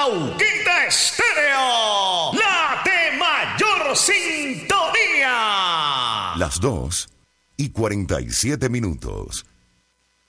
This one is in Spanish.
Pauquita Estéreo, la de mayor sintonía. Las 2:47.